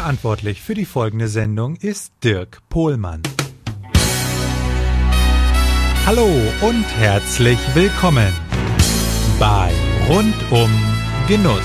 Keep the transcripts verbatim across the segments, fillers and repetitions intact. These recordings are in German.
Verantwortlich für die folgende Sendung ist Dirk Pohlmann. Hallo und herzlich willkommen bei Rundum Genuss,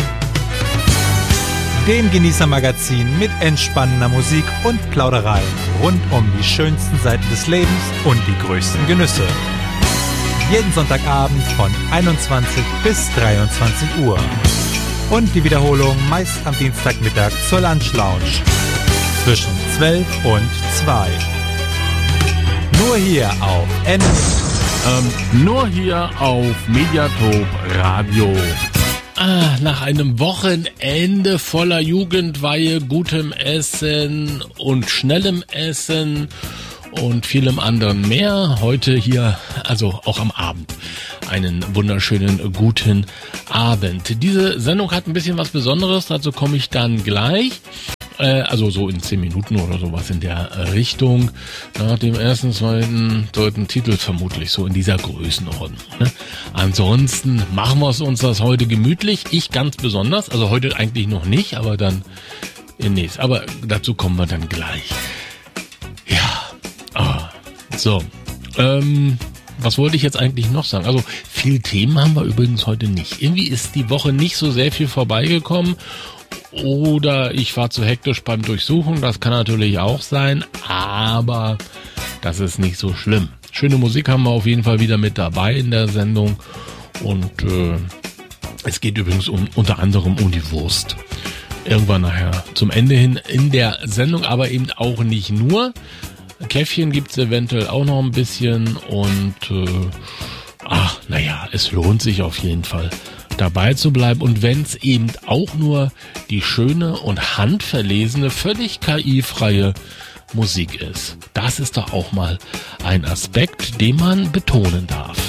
dem Genießermagazin mit entspannender Musik und Plaudereien rund um die schönsten Seiten des Lebens und die größten Genüsse. Jeden Sonntagabend von einundzwanzig bis dreiundzwanzig Uhr. Und die Wiederholung meist am Dienstagmittag zur Lunch Lounge zwischen zwölf und zwei. Nur hier auf N. Ähm, nur hier auf Mediatop Radio. Ah, nach einem Wochenende voller Jugendweihe, gutem Essen und schnellem Essen und vielem anderen mehr. Heute hier, also auch am Abend, einen wunderschönen guten Abend. Diese Sendung hat ein bisschen was Besonderes, dazu komme ich dann gleich. Äh, also so in zehn Minuten oder sowas in der Richtung. Nach dem ersten, zweiten, dritten Titel vermutlich so in dieser Größenordnung. Ne? Ansonsten machen wir es uns das heute gemütlich. Ich ganz besonders, also heute eigentlich noch nicht, aber dann in nächst. Aber dazu kommen wir dann gleich. Ja. Ah, so, ähm, was wollte ich jetzt eigentlich noch sagen? Also viel Themen haben wir übrigens heute nicht. Irgendwie ist die Woche nicht so sehr viel vorbeigekommen oder ich war zu hektisch beim Durchsuchen, das kann natürlich auch sein, aber das ist nicht so schlimm. Schöne Musik haben wir auf jeden Fall wieder mit dabei in der Sendung und äh, es geht übrigens um, unter anderem um die Wurst. Irgendwann nachher zum Ende hin in der Sendung, aber eben auch nicht nur. Käffchen gibt's eventuell auch noch ein bisschen und äh, ach, naja, es lohnt sich auf jeden Fall dabei zu bleiben. Und wenn es eben auch nur die schöne und handverlesene, völlig K I-freie Musik ist, das ist doch auch mal ein Aspekt, den man betonen darf.